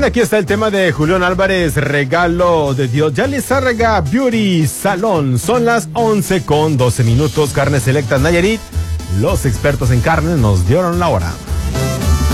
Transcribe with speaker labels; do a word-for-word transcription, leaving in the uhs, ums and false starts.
Speaker 1: aquí está el tema de Julián Álvarez, Regalo de Dios. Ya Lizárraga Beauty Salón. Son las once con doce minutos. Carnes Selectas Nayarit. Los expertos en carne nos dieron la hora.